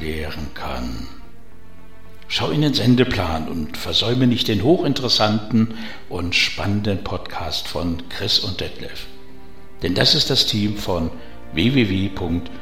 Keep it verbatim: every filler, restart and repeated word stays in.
erklären kann. Schau in den Sendeplan und versäume nicht den hochinteressanten und spannenden Podcast von Chris und Detlef. Denn das ist das Team von w w w punkt